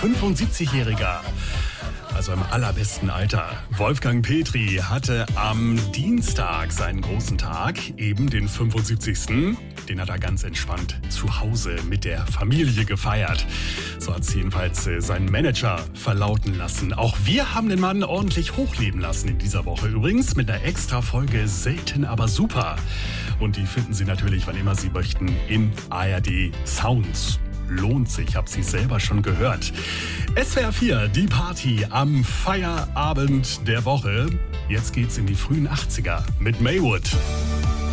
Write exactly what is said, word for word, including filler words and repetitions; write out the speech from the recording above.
fünfundsiebzigjähriger. Also im allerbesten Alter. Wolfgang Petri hatte am Dienstag seinen großen Tag, eben den fünfundsiebzigsten Den hat er ganz entspannt zu Hause mit der Familie gefeiert. So hat es jedenfalls sein Manager verlauten lassen. Auch wir haben den Mann ordentlich hochleben lassen in dieser Woche. Übrigens mit einer extra Folge Selten aber super. Und die finden Sie natürlich, wann immer Sie möchten, in A R D Sounds. Lohnt sich, hab sie selber schon gehört. S W R vier, die Party am Feierabend der Woche. Jetzt geht's in die frühen achtziger mit Maywood.